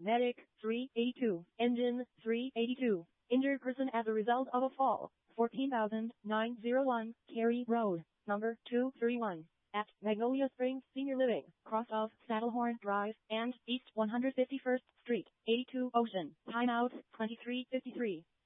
Medic 382. Engine 382. Injured person as a result of a fall. 14,901 Cary Road, number 231. At Magnolia Springs Senior Living, cross of Saddlehorn Drive and East 151st Street, 82 Ocean. Timeout 23:53.